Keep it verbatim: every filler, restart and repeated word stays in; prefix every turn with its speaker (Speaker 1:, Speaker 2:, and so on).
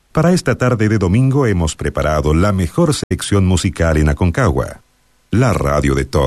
Speaker 1: Para esta tarde de domingo hemos preparado la mejor selección musical en Aconcagua, la radio de todos.